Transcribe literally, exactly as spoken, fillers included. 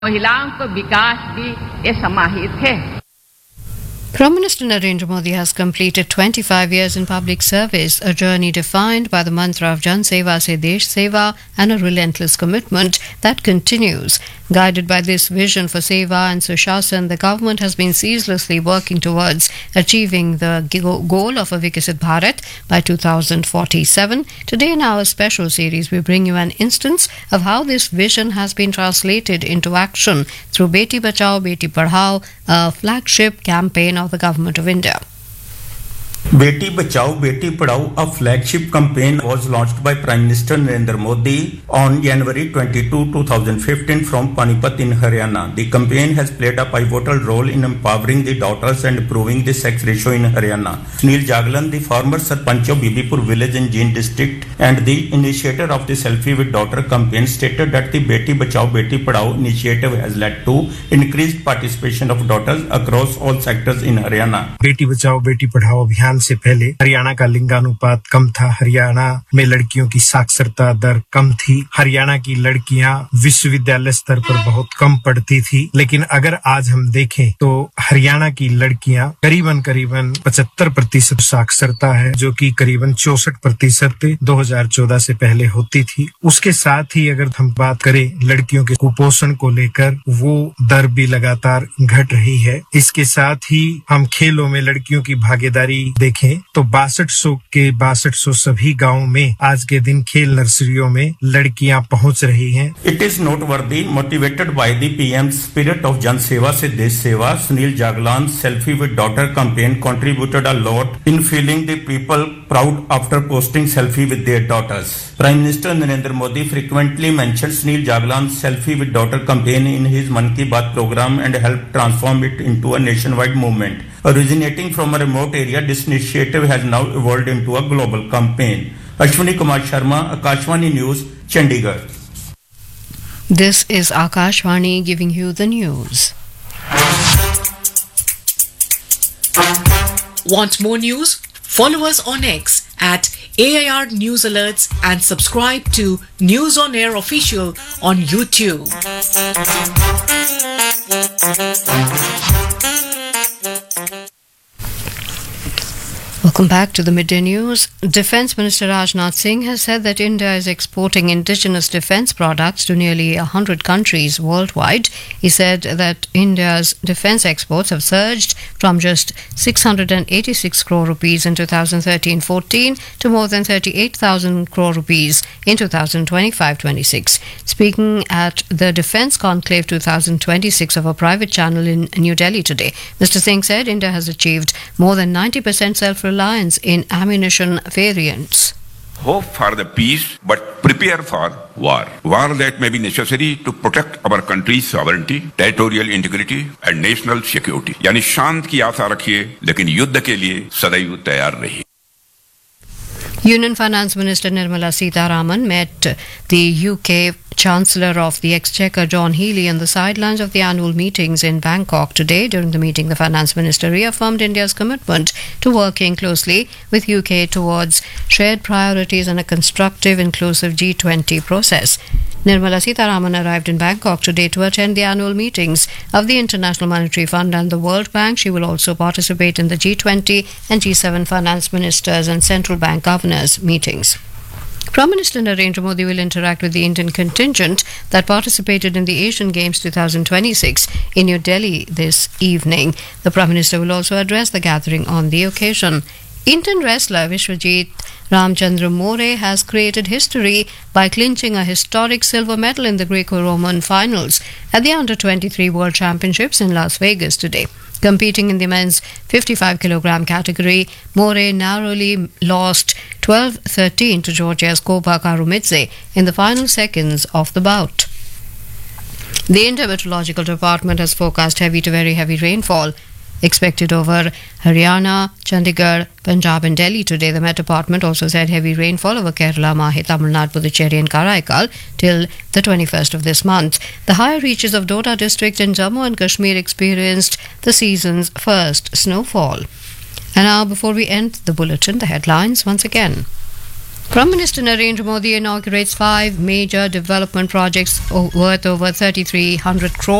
महिलाओं को विकास भी ये समाहित है। Prime Minister Narendra Modi has completed twenty-five years in public service, a journey defined by the mantra of Jan Seva se Desh Seva and a relentless commitment that continues. Guided by this vision for Seva and Sushasana, the government has been ceaselessly working towards achieving the goal of a Vikasit Bharat by two thousand forty-seven. Today in our special series, we bring you an instance of how this vision has been translated into action through Beti Bachao, Beti Padhao, a flagship campaign of the Government of India. Beti Bachao, Beti Padhao, a flagship campaign was launched by Prime Minister Narendra Modi on January twenty-second, twenty fifteen from Panipat in Haryana. The campaign has played a pivotal role in empowering the daughters and improving the sex ratio in Haryana. Sunil Jaglan, the former Sarpanch of Bibipur village in Jind district and the initiator of the Selfie with Daughter campaign, stated that the Beti Bachao, Beti Padhao initiative has led to increased participation of daughters across all sectors in Haryana. Beti Bachao, Beti Padhao अभियान से पहले हरियाणा का लिंगानुपात कम था। हरियाणा में लड़कियों की साक्षरता दर कम थी। हरियाणा की लड़कियां विश्वविद्यालय स्तर पर बहुत कम पढ़ती थी। लेकिन अगर आज हम देखें तो हरियाणा की लड़कियां करीबन करीबन पचहत्तर प्रतिशत साक्षरता है, जो कि करीबन चौसठ प्रतिशत दो हज़ार चौदह से पहले होती थी। उसके साथ ही अगर हम बात करें लड़कियों के कुपोषण को लेकर, वो दर भी लगातार घट रही है। इसके साथ ही हम खेलों में लड़कियों की भागीदारी देखें तो बासठ सौ के बासठ सौ सभी गांवों में आज के दिन खेल नर्सरियों में लड़कियां पहुंच रही हैं। It is noteworthy, motivated by the P M's spirit of Jan Seva se Desh Seva, Sunil Jaglan's Selfie with Daughter campaign contributed a lot in feeling the people proud after posting selfie with their daughters. Prime Minister Narendra Modi frequently mentioned Sunil Jaglan's Selfie with Daughter campaign in his Mann Ki Baat program and helped transform it into a nationwide movement. Originating from a remote area, this initiative has now evolved into a global campaign. Ashwini Kumar Sharma, Akashvani News, Chandigarh. This is Akashvani giving you the news. Want more news? Follow us on X at A I R News Alerts and subscribe to News on Air Official on YouTube. Welcome back to the Midday News. Defence Minister Rajnath Singh has said that India is exporting indigenous defence products to nearly one hundred countries worldwide. He said that India's defence exports have surged from just six hundred eighty-six crore rupees in two thousand thirteen fourteen to more than thirty-eight thousand crore rupees in two thousand twenty-five twenty-six. Speaking at the Defence Conclave twenty twenty-six of a private channel in New Delhi today, Mister Singh said India has achieved more than ninety percent self-reliance reliance in ammunition variants. Hope for the peace, but prepare for war. War that may be necessary to protect our country's sovereignty, territorial integrity and national security. यानी शांत की आशा रखिए, लेकिन युद्ध के लिए सदैव तैयार रहिए. Union Finance Minister Nirmala Sitharaman met the U K Chancellor of the Exchequer John Healey on the sidelines of the annual meetings in Bangkok today. During the meeting, the Finance Minister reaffirmed India's commitment to working closely with U K towards shared priorities and a constructive, inclusive G twenty process. Nirmala Sitharaman arrived in Bangkok today to attend the annual meetings of the International Monetary Fund and the World Bank. She will also participate in the G twenty and G seven finance ministers and central bank governors meetings. Prime Minister Narendra Modi will interact with the Indian contingent that participated in the Asian Games twenty twenty-six in New Delhi this evening. The Prime Minister will also address the gathering on the occasion. Indian wrestler Vishwajit Ramchandra More has created history by clinching a historic silver medal in the Greco-Roman finals at the under twenty-three World Championships in Las Vegas today. Competing in the men's fifty-five kilogram category, More narrowly lost twelve thirteen to Georgia's Koba Karumidze in the final seconds of the bout. The India Meteorological Department has forecast heavy to very heavy rainfall expected over Haryana, Chandigarh, Punjab and Delhi today. The Met Department also said heavy rainfall over Kerala, Mahe, Tamil Nadu, Puducherry and Karaikal till the twenty-first of this month. The higher reaches of Doda district in Jammu and Kashmir experienced the season's first snowfall. And now, before we end the bulletin, the headlines once again. Prime Minister Narendra Modi inaugurates five major development projects o- worth over thirty-three hundred crore